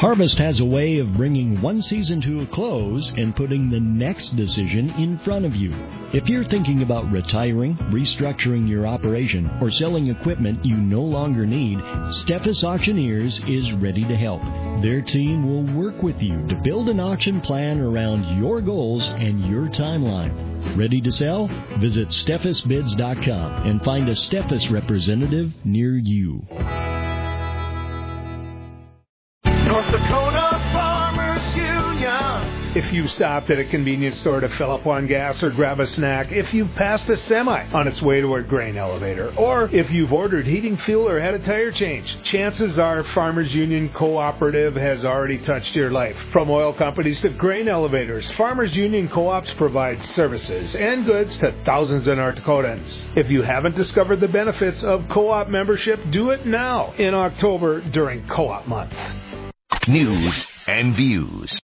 Harvest has a way of bringing one season to a close and putting the next decision in front of you. If you're thinking about retiring, restructuring your operation, or selling equipment you no longer need, Steffes Auctioneers is ready to help. Their team will work with you to build an auction plan around your goals and your timeline. Ready to sell? Visit SteffesBids.com and find a Steffes representative near you. North Dakota Farmers Union. If you've stopped at a convenience store to fill up on gas or grab a snack, if you've passed a semi on its way to a grain elevator, or if you've ordered heating fuel or had a tire change, chances are Farmers Union Cooperative has already touched your life. From oil companies to grain elevators, Farmers Union Co-ops provide services and goods to thousands of North Dakotans. If you haven't discovered the benefits of co-op membership, do it now in October during Co-op Month. News and views.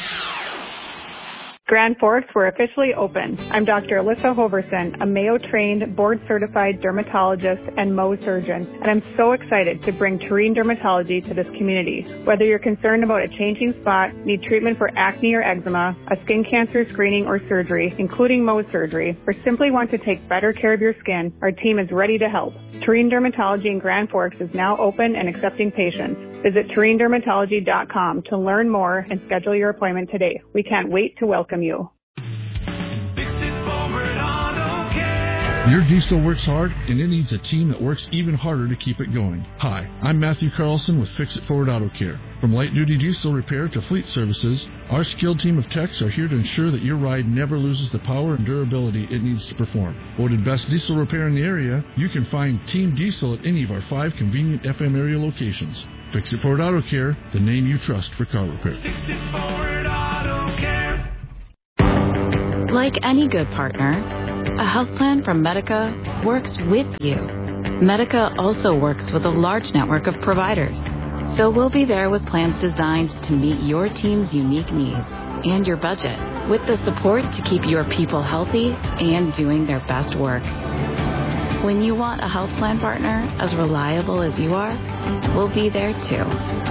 Grand Forks were officially open. I'm Dr. Alyssa Hoverson, a Mayo-trained, board-certified dermatologist and Mohs surgeon, and I'm so excited to bring Tureen Dermatology to this community. Whether you're concerned about a changing spot, need treatment for acne or eczema, a skin cancer screening or surgery, including Mohs surgery, or simply want to take better care of your skin, our team is ready to help. Tureen Dermatology in Grand Forks is now open and accepting patients. Visit TureenDermatology.com to learn more and schedule your appointment today. We can't wait to welcome you. Your diesel works hard, and it needs a team that works even harder to keep it going. Hi, I'm Matthew Carlson with Fix It Forward Auto Care. From light-duty diesel repair to fleet services, our skilled team of techs are here to ensure that your ride never loses the power and durability it needs to perform. Voted best diesel repair in the area, you can find Team Diesel at any of our 5 convenient FM area locations. Fix It Forward Auto Care, the name you trust for car repair. Fix It Forward Auto Care. Like any good partner, a health plan from Medica works with you. Medica also works with a large network of providers, so we'll be there with plans designed to meet your team's unique needs and your budget, with the support to keep your people healthy and doing their best work. When you want a health plan partner as reliable as you are, we'll be there too.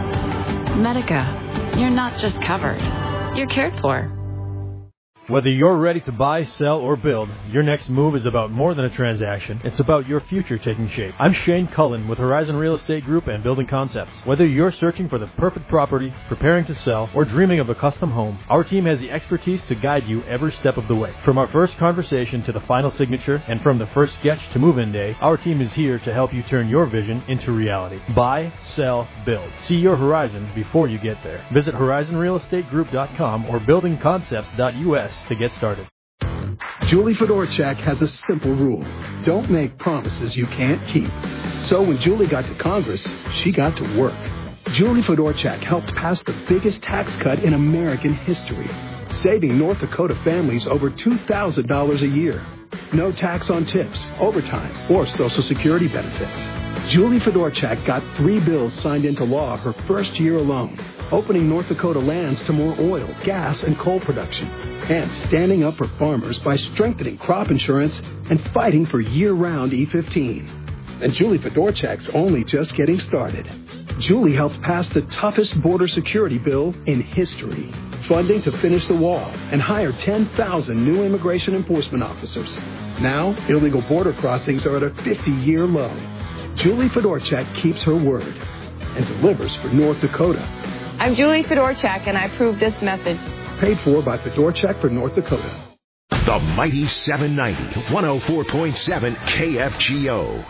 Medica, you're not just covered, you're cared for. Whether you're ready to buy, sell, or build, your next move is about more than a transaction. It's about your future taking shape. I'm Shane Cullen with Horizon Real Estate Group and Building Concepts. Whether you're searching for the perfect property, preparing to sell, or dreaming of a custom home, our team has the expertise to guide you every step of the way. From our first conversation to the final signature, and from the first sketch to move-in day, our team is here to help you turn your vision into reality. Buy, sell, build. See your horizon before you get there. Visit horizonrealestategroup.com or buildingconcepts.us to get started. Julie Fedorchak has a simple rule. Don't make promises you can't keep. So when Julie got to Congress, she got to work. Julie Fedorchak helped pass the biggest tax cut in American history, saving North Dakota families over $2,000 a year. No tax on tips, overtime, or Social Security benefits. Julie Fedorchak got 3 bills signed into law her first year alone, opening North Dakota lands to more oil, gas, and coal production, and standing up for farmers by strengthening crop insurance and fighting for year-round E15. And Julie Fedorchak's only just getting started. Julie helped pass the toughest border security bill in history, funding to finish the wall and hire 10,000 new immigration enforcement officers. Now, illegal border crossings are at a 50-year low. Julie Fedorchak keeps her word and delivers for North Dakota. I'm Julie Fedorchak, and I approve this message. Paid for by Fedorchak for North Dakota. The Mighty 790, 104.7 KFGO.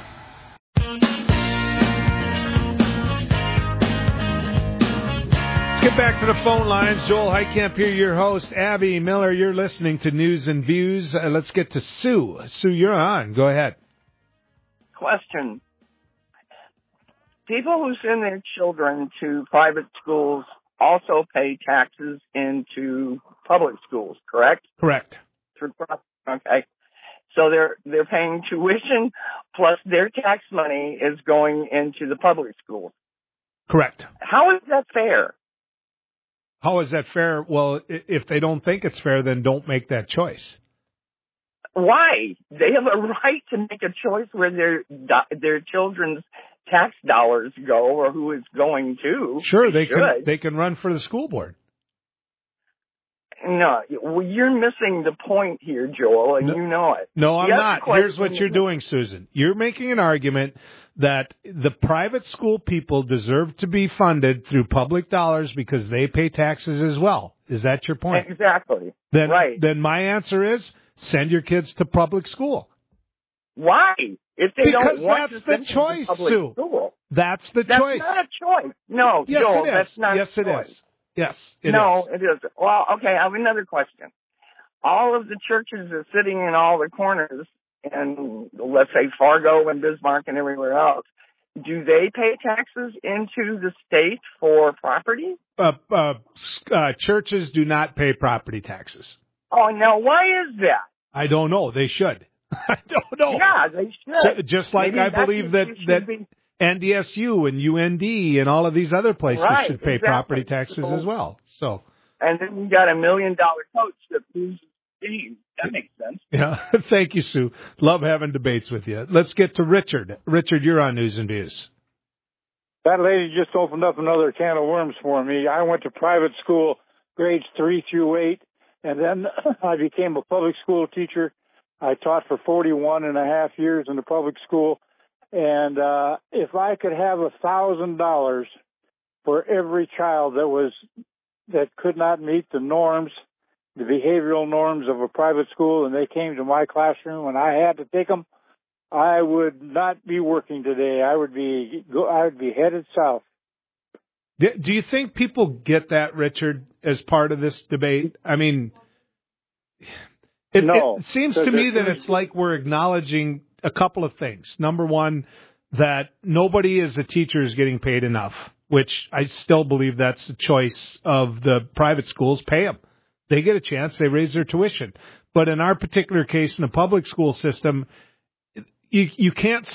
Let's get back to the phone lines. Joel Heitkamp here, your host. Abby Miller, you're listening to News and Views. Let's get to Sue. Sue, you're on. Go ahead. Question. People who send their children to private schools also pay taxes into public schools, correct? Correct. Okay. So they're paying tuition plus their tax money is going into the public schools. Correct. How is that fair? How is that fair? Well, if they don't think it's fair, then don't make that choice. Why? They have a right to make a choice where their children's tax dollars go or who it's going to. Sure, they can run for the school board. No, well, you're missing the point here, Joel, and you know it. No, I'm not. Here's what you're doing, Susan. You're making an argument that the private school people deserve to be funded through public dollars because they pay taxes as well. Is that your point? Exactly. Right. Then my answer is send your kids to public school. Why? If they because don't want that's to the choice, Sue. School. That's the choice. That's not a choice. No, yes, Joel, it is. that's not yes, a choice. It is. Yes, it is. No, it is. Well, okay, I have another question. All of the churches are sitting in all the corners, and let's say Fargo and Bismarck and everywhere else. Do they pay taxes into the state for property? Churches do not pay property taxes. Oh, now why is that? I don't know. They should. I don't know. Yeah, they should. Just like I believe that NDSU and UND and all of these other places should pay property taxes as well. So. And then you got $1 million coach that loses games. That makes sense. Yeah. Thank you, Sue. Love having debates with you. Let's get to Richard. Richard, you're on News and Views. That lady just opened up another can of worms for me. I went to private school, grades 3 through 8, and then I became a public school teacher. I taught for 41 and a half years in the public school. And if I could have $1,000 for every child that could not meet the norms, the behavioral norms of a private school, and they came to my classroom and I had to take them, I would not be working today. I would be headed south. Do you think people get that, Richard, as part of this debate? I mean, it seems to me that it's like we're acknowledging a couple of things. Number one, that nobody as a teacher is getting paid enough, which I still believe that's the choice of the private schools. Pay them. They get a chance. They raise their tuition. But in our particular case, in the public school system, you can't